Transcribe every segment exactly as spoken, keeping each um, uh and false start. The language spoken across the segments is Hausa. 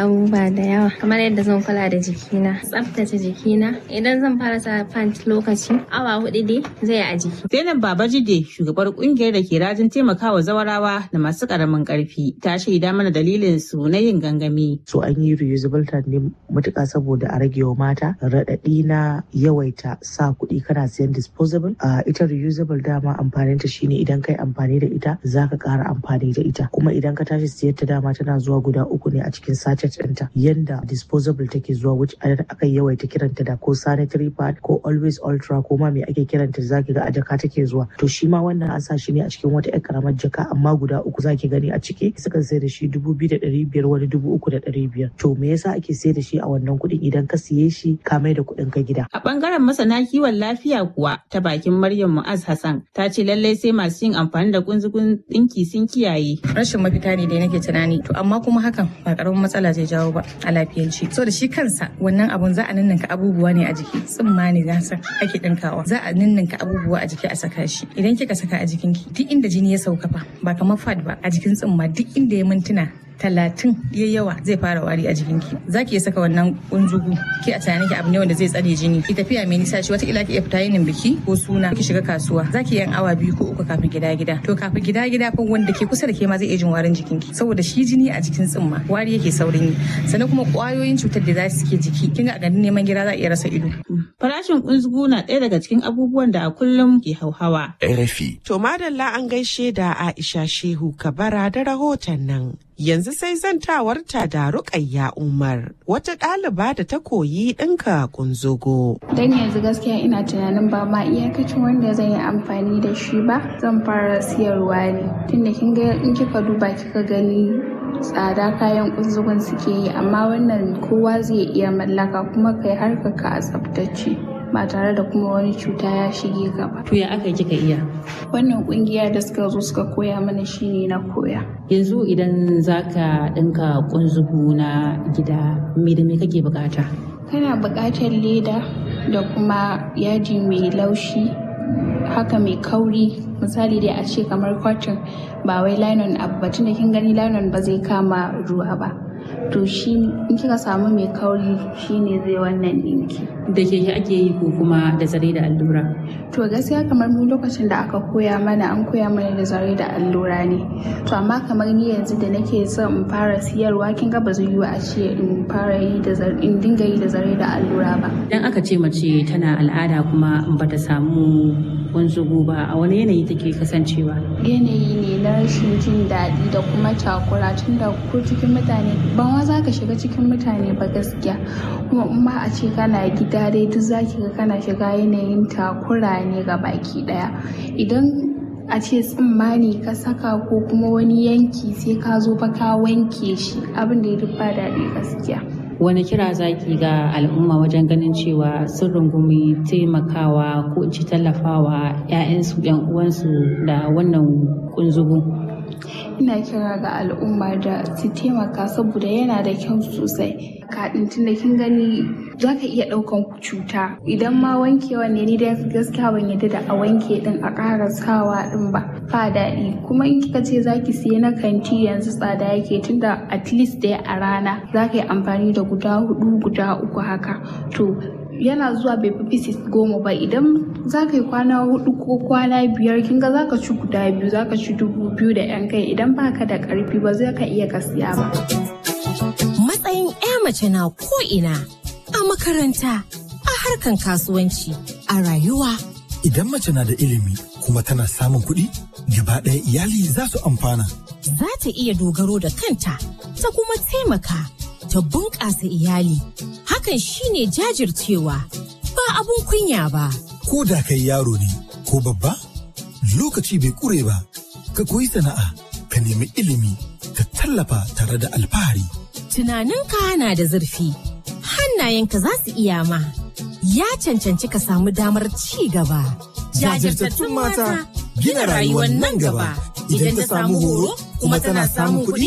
abubuwa da yawa kamar yadda zan kula da jikina, tsaftace jikina. Idan zan fara sa pant lokaci awa hudu dai zai a jiki. Zainab Babajide, shugabar kungiyar da ke rajin taimakawa zawarawa da masu karamin karfi, ta shaida mana dalilin su na yin gangami. So an yi reusable pant ne matuƙa saboda a rage wa mata raɗaɗi na yawaita sa kuɗi kana siyan disposable. Uh, ita reusable dama amfanin ta shine idan kai amfani da ita zaka ƙara amfani da ita, kuma idan ka tashi siyar ta dama tana zuwa guda uku ne a cikin sachet ɗinta yanda disposable take zuwa, which aka yawaita kiranta da ko sanitary pad ko always ultra ko ma me ake kiranta zaki ga a jaka take zuwa. To shi ma wannan an sa shi ne a cikin wata ƴar karamar jaka amma guda uku zaki gani a ciki, sukan sai da shi dubu biyu da ɗari biyar wani dubu uku da ɗari biyar. To me yasa ake sai da shi a wannan kuɗin idan ka siye shi ka mai da kuɗin ka gida? A ɓangaren masana kiwon lafiya kuwa ta bakin Maryam Mu'az Hassan ta ce lallai sai masu yin amfani da kunzugun ɗinki sun kiyaye. Rashin mafita ne da nake tunani, to amma kuma hakan ba karamin matsala zai jawo ba a lafiyanci. So da shi kansa wannan abun za a ninninka abubuwa ne a jiki, tsimma ne za san ake ɗinkawa, za a ninninka abubuwa a jiki a saka shi. Idan kika saka a jikinki duk inda jini ya sauka fa ba kamar fat ba, a jikin tsimma duk inda ya mintuna talatin ya yawa zai fara wari a jikinki. Za ki iya saka wannan kunzugu ki a tunanin ki abu ne wanda zai tsare jini, ki tafiya mai nisa shi wataƙila ki iya fita yin biki ko suna, ki shiga kasuwa za ki yin awa biyu ko uku kafin gida gida. To kafin gida gida fa wanda ke kusa da ke ma zai iya jin warin jikinki, saboda shi jini a jikin tsimma wari yake saurin yi, sannan kuma ƙwayoyin cutar da za su ke jiki kin ga a ganin neman gida za a iya rasa ido. Farashin kunzugu na ɗaya daga cikin abubuwan da a kullum ke hauhawa. R F I. To madalla an gaishe da Aisha Shehu Kabara da rahoton nan. Yanzu sai zantawarta da Rukayya Umar, wata ɗaliba da ta koyi ɗinka kunzugu. Dan yanzu gaskiya ina tunanin ba ma iyakacin wanda zan yi amfani da shi ba, zan fara siyarwa ne. Tunda kin ga in kika duba kika gani tsada kayan kunzugun suke yi, amma wannan kowa zai iya mallaka kuma kai harkar ka a tsaftace ba tare da kuma wani cuta ya shige gaba. To ya aka kika iya? Wannan kungiya da suka zo suka koya mana shine na koya. Yanzu idan zaka dinka kunzugu na gida me da me kake bukata? Kana bukatar leda da kuma yaji mai laushi haka mai kauri, misali dai a ce kamar cotton ba wai nylon abu ba, tunda kin gani nylon ba zai kama ruwa ba. To shi in kika samu mai kauri shine zai wannan dinki. Da keke ake yi ko kuma da zare da allura? To gaskiya kamar mu lokacin da aka koya mana an koya mana da zare da allura ne. To amma kamar ni yanzu da nake son in fara siyarwa kin ga ba zai yiwu a ce in fara yi da zare in dinga yi da zare da allura ba. Dan aka ce mace tana al'ada kuma in bata samu kunzugu ba, a wani yanayi take kasancewa? Yanayi ne na rashin jin daɗi da kuma takura, tunda ko cikin mutane ba ma za ka shiga cikin mutane ba gaskiya, kuma in ma a ce kana gida dai duk za ki ga kana shiga yanayin takura ne ga baki daya. Idan a ce tsimma ne ka saka ko kuma wani yanki sai ka zo fa ka wanke shi, abin da ya duk ba daɗi gaskiya. Wani kira zaki ga al'umma wajen ganin cewa sun rungumi taimakawa ko in ci tallafawa 'ya'yansu 'yan uwansu da wannan kunzugu? Ina kira ga al'umma da su taimaka saboda yana da kyau sosai. Kaɗin tunda kin gani za ka iya ɗaukan cuta. Idan ma wankewa ne ni da gaskiya ban yadda da a wanke ɗin a ƙara sawa ɗin ba. Fa daɗi. Kuma in kika ce za ki siya na kanti yanzu tsada yake, tunda at least dai a rana za ka yi amfani da guda hudu guda uku haka. To yana zuwa bai fi pieces goma ba, idan za ka yi kwana hudu ko kwana biyar kin ga za ka ci guda biyu, za ka ci dubu biyu da yan kai. Idan baka da karfi ba zai ka iya ka siya ba. Matsayin 'ya mace na ko'ina, a makaranta, a harkan kasuwanci, a rayuwa. Idan mace na da ilimi kuma tana samun kuɗi, gaba ɗaya iyali za su amfana. Za ta iya dogaro da kanta, ta kuma taimaka, ta bunƙasa iyali. Hakan shine jajircewa, ba abun kunya ba. Ko da kai yaro ne ko babba, lokaci bai ƙure ba, ka koyi sana'a, ka nemi ilimi, ka tallafa tare da alfahari. Tunaninka na da zurfi, hannayenka za su iya ma. Ya cancanci ka samu damar ci gaba. Jajirtattun mata gina rayuwar nan gaba. Idan ta samu horo kuma tana samun kuɗi,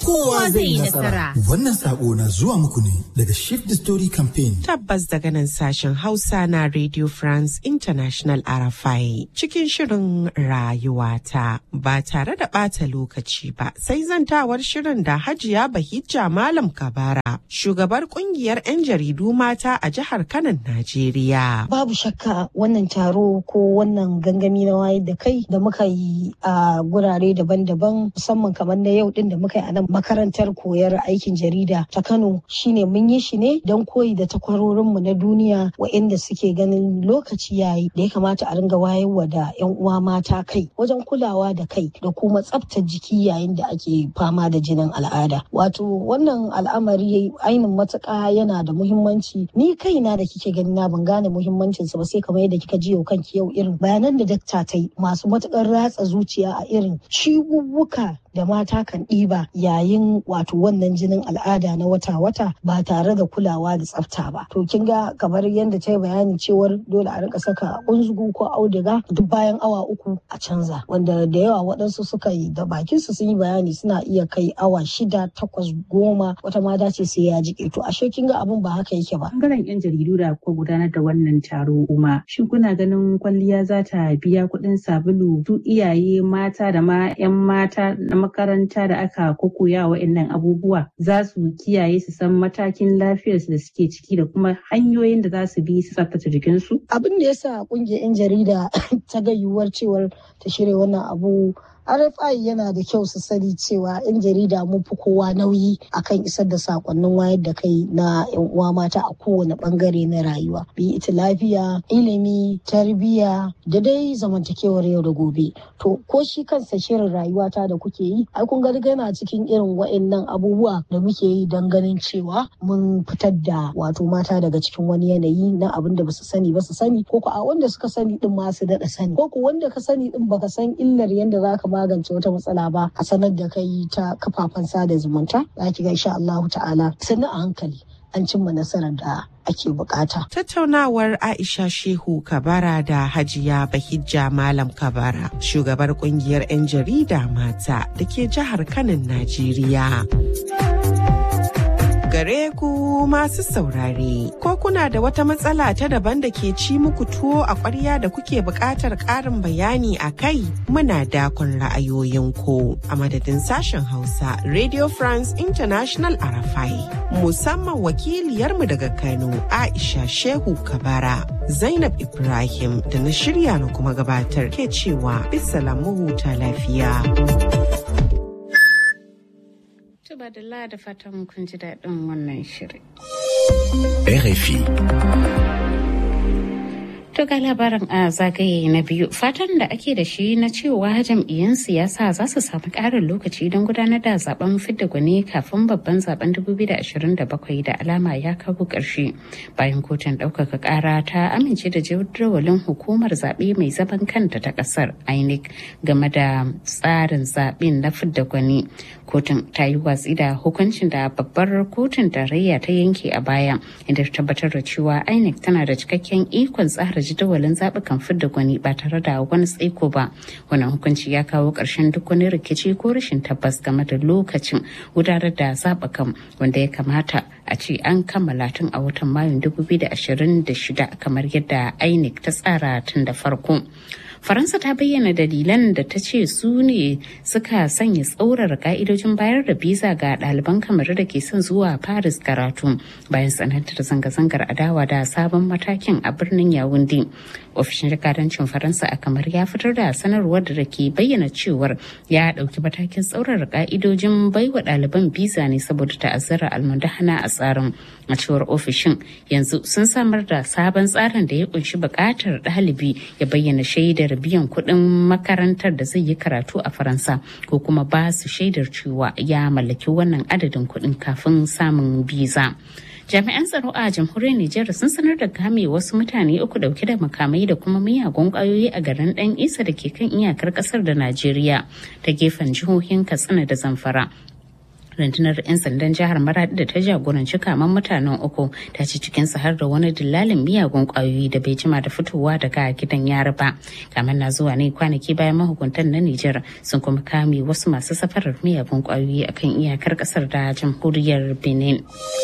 kowa zai yi nasara. Wannan sako na zuwa muku ne daga Shift the Story Campaign. Tabbas daga nan sashen Hausa na Radio France International R F I cikin shirin rayuwata ba tare da ɓata lokaci ba sai zantawar shirin da Hajiya Bahijja Malam Kabara, shugabar kungiyar 'yan jaridu mata a jihar Kano, Najeriya. Babu shakka wannan taro ko wannan gangami na wayar da kai da muka yi a gurare daban-daban musamman kamar na yau din da muka yi a nan makarantar koyar aikin jarida ta Kano shine mun yi shi ne don koyi da takwarorinmu na duniya waɗanda suke ganin lokaci yayi da ya kamata a ringa wayarwa da 'yan uwa mata kai wajen kulawa da kai da kuma tsaftar jiki yayin da ake fama da jinin al'ada. Wato wannan al'amari ainin matuƙa yana da muhimmanci. Ni kaina da kike gani na ban gane muhimmancin sa ba sai kamar yadda kika ji yau kanki yau irin bayanan da dakta ta yi masu matuƙar ratsa zuciya a irin ciwuwwuka da mata kan ɗiba yayin wato wannan jinin al'ada na wata-wata ba tare da kulawa da tsafta ba. To kin ga kamar yadda ta yi bayani cewar dole a rinka saka kunzugu ko auduga duk bayan awa uku a canza wanda da yawa waɗansu suka yi da bakin su sun yi bayani suna iya kai awa shida takwas goma wata ma dace sai ya jike. To ashe kin ga abun ba haka yake ba. Bangaren 'yan jaridu da kuka gudanar da wannan taro kuma shin kuna ganin kwalliya za ta biya kuɗin sabulu su iyaye mata da ma 'yan mata na makaranta da aka kokoya wa'annan abubuwa za su kiyaye su san matakin lafiyarsu da suke ciki da kuma hanyoyin da za su bi su tsaftace jikinsu? Abin da yasa kungiyar 'yan jarida ta ga yiwuwar cewar ta shirya wannan abu R F I yana da kyau su sani cewa 'yan jarida mun fi kowa nauyi akan isar da sakonnin wayar da kai na 'yan uwa mata a kowane bangare na rayuwa. Bi ita lafiya, ilimi, tarbiyya da dai zamantakewar yau da gobe. To ko shi kansa shirin rayuwata da kuke yi, ai kun ga yana cikin irin wa'annan abubuwa da muke yi don ganin cewa mun fitar da wato mata daga cikin wani yanayi na abin da basu sani ba su sani ko ko a wanda suka sani din ma su daɗa sani ko ko wanda ka sani din baka san illar yanda zaka magance wata matsala ba a sanar da kai ta kafafen sada zumunta za ki ga insha Allah ta'ala sannan a hankali an cimma nasarar da ake bukata. Tattaunawar Aisha Shehu Kabara da Hajiya Bahijja Malam Kabara, shugabar kungiyar 'yan jarida mata da ke jihar Kano, Najeriya. Gare ku masu saurare, ko kuna da wata matsala ta daban da ke ci muku tuwo a ƙwarya da kuke buƙatar ƙarin bayani a kai, muna dakon ra'ayoyinku a madadin sashen Hausa Radio France International R F I, musamman wakiliyarmu daga Kano Aisha Shehu Kabara. Zainab Ibrahim da na shirya na kuma gabatar ke cewa bisalamu huta lafiya. Tuba da da fatan kun ji daɗin wannan shirin. R F I. To ga labarin a zagaye na biyu, fatan da ake da shi na cewa jam'iyyun siyasa za su samu ƙarin lokaci don gudanar da zaben fidda gwani kafin babban zaben dubu biyu da ashirin da bakwai da alama ya kawo ƙarshe bayan kotun ɗaukaka ƙara ta amince da jadawalin hukumar zaɓe mai zaman kanta ta ƙasar I N E C game da tsarin zaɓen na fidda gwani. Kotun ta yi watsi da hukuncin da babbar kotun tarayya ta yanke a baya inda ta tabbatar da cewa I N E C tana da cikakken ikon tsara jadawalin zaɓukan fidda gwani ba tare da wani tsaiko ba. Wannan hukunci ya kawo ƙarshen duk wani rikici ko rashin tabbas game da lokacin gudanar da zaɓukan wanda ya kamata a ce an kammala tun a watan Mayun dubu biyu da ashirin da shida kamar yadda I N E C ta tsara tun da farko. Faransa ta bayyana dalilan da ta ce su ne suka sanya tsaurara ka'idojin bayar da biza ga ɗaliban kamar da ke son zuwa Paris karatu bayan tsanantar zanga-zangar adawa da sabon matakin a birnin Yaounde. Ofishin jakadancin Faransa a kamar ya fitar da sanarwar da ke bayyana cewar ya ɗauki matakin tsaurara ka'idojin baiwa ɗaliban biza ne saboda ta'azzara almundahana a tsarin. A cewar ofishin yanzu sun samar da sabon tsarin da ya kunshi buƙatar ɗalibi ya bayyana shaidar biyan kuɗin makarantar da zai yi karatu a Faransa ko kuma ba su shaidar cewa ya mallaki wannan adadin kuɗin kafin samun biza. Jami'an tsaro a jamhuriyar Nijar sun sanar da game wasu mutane uku dauke da makamai da kuma miyagun kwayoyi a garin Dan Isa da ke kan iyakar kasar da Najeriya ta gefen jihohin Katsina da Zamfara. Rundunar 'yan sandan jihar Maradi da ta jagoranci kaman mutanen uku ta ci cikinsu har da wani dillalin miyagun kwayoyi da bai jima da fitowa daga gidan yari ba. Kaman na zuwa ne kwanaki bayan mahukuntan na Nijar sun kuma kame wasu masu safarar miyagun kwayoyi akan iyakar kasar da jamhuriyar Benin.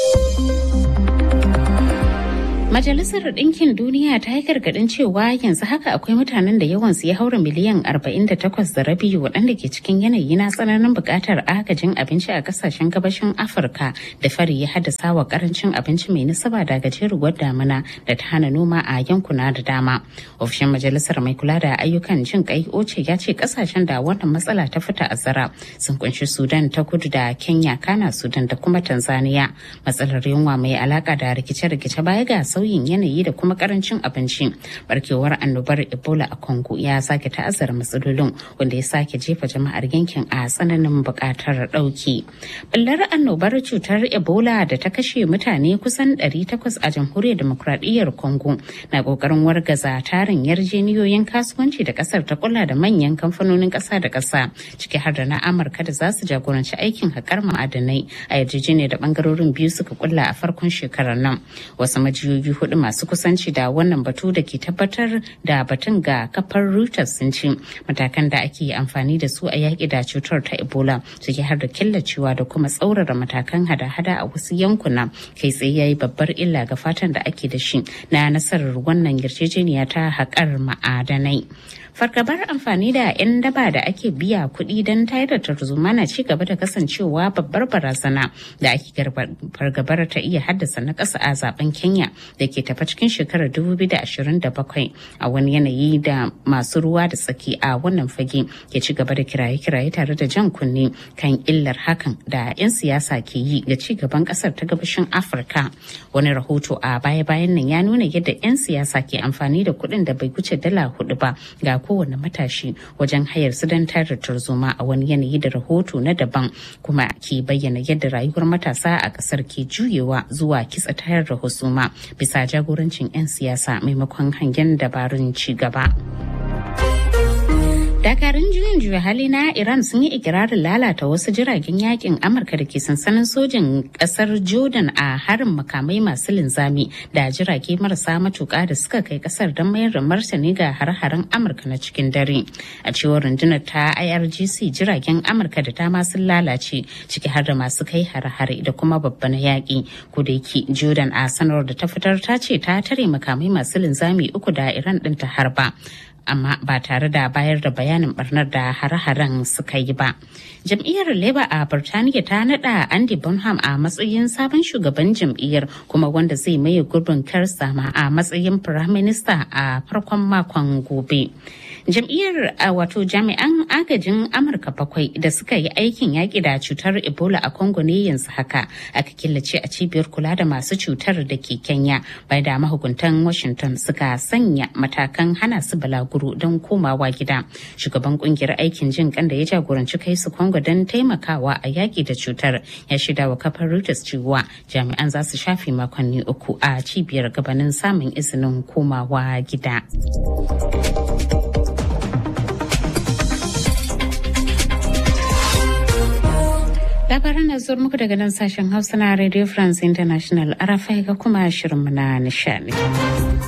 Majalisar Ɗinkin Duniya ta yi gargaɗin cewa yanzu haka akwai mutanen da yawansu ya haura miliyan arba'in da takwas da rabi waɗanda ke cikin yanayi na tsananin buƙatar agajin abinci a ƙasashen gabashin Afirka da fari ya haddasa wa ƙarancin abinci mai nasaba da gajeruwar damina da ta hana noma a yankuna da dama. Ofishin Majalisar mai kula da ayyukan jin ƙai Oce ya ce ƙasashen da wannan matsala ta fita azara sun kunshi Sudan ta kudu da Kenya, Kana, Sudan da kuma Tanzania. Matsalar yunwa mai alaƙa da rikice-rikice baya ga sauyin yanayi da kuma karancin abinci. Barkewar annobar Ebola a Congo ya sake ta'azzara matsalolin wanda ya sake jefa jama'ar yankin a tsananin buƙatar ɗauki. Ɓullar annobar cutar Ebola da ta kashe mutane kusan ɗari takwas a jamhuriyar demokradiyyar Congo na ƙoƙarin wargaza tarin yarjeniyoyin kasuwanci da ƙasar ta kula da manyan kamfanonin ƙasa da ƙasa ciki har da na Amurka da za su jagoranci aikin haƙar ma'adanai a yarjejeniyar da ɓangarorin biyu suka kulla a farkon shekarar nan. Wasu majiyoyi hudu masu kusanci da wannan batu da ke tabbatar da batun ga kafar Reuters sun ce matakan da ake amfani da su a yaƙi da cutar ta Ebola suke har da killacewa da kuma tsaurara matakan hada-hada a wasu yankuna kai tsaye yayi babbar illa ga fatan da ake da shi na nasarar wannan yarjejeniya ta haƙar ma'adanai. Fargabar amfani da 'yan daba da ake biya kuɗi don tayar da tarzoma na ci gaba da kasancewa babbar barazana da ake fargabar ta iya haddasa na ƙasa a zaben Kenya da ke tafa cikin shekarar dubu biyu da ashirin da bakwai a wani yanayi da masu ruwa da tsaki a wannan fage ke ci gaba da kiraye-kiraye tare da jan kunne kan illar hakan da 'yan siyasa ke yi ga ci gaban ƙasar ta gabashin Afirka. Wani rahoto a baya-bayan nan ya nuna yadda 'yan siyasa ke amfani da kuɗin da bai wuce dala hudu ba ga kowane matashi wajen hayar su don tare tarzoma a wani yanayi da rahoto na daban kuma ke bayyana yadda rayuwar matasa a kasar ke juyewa zuwa kitsa tayar da husuma bisa jagorancin 'yan siyasa maimakon hangen dabarun ci gaba. Dakarun juyin juya hali na Iran sun yi ikirarin lalata wasu jiragen yakin Amurka da ke sansanin sojin kasar Jordan a harin makamai masu linzami da jirage marasa matuƙa da suka kai kasar don mayar da martani ga har-haren Amurka na cikin dare. A cewar rundunar ta I R G C jiragen Amurka da dama sun lalace ciki har da masu kai har-hare da kuma babba na yaƙi. Kudaki Jordan a sanarwar da ta fitar ta ce ta tare makamai masu linzami uku da Iran ɗin ta harba. Amma ba tare da bayar da bayanin barnar da hare-haren suka yi ba. Jam'iyyar Labour a Birtaniya ta nada Andy Bonham a matsayin sabon shugaban jam'iyyar kuma wanda zai maye gurbin Keir Starmer a matsayin Prime Minister a farkon makon gobe. Jam'iyyar wato jami'an agajin Amurka bakwai da suka yi aikin yaƙi da cutar Ebola a Congo ne yanzu haka aka killace a cibiyar kula da masu cutar da ke Kenya bai da mahukuntan Washington suka sanya matakan hana su balaguro don komawa gida. Shugaban kungiyar aikin jin kan da ya jagoranci kai su Congo don taimakawa a yaƙi da cutar ya shida wa kafar Reuters cewa jami'an za su shafe makonni uku a cibiyar gabanin samun izinin komawa gida. Labaran na zuwa muku daga nan sashen Hausa na Radio France International, Arafai ga kuma shirinmu na nishani.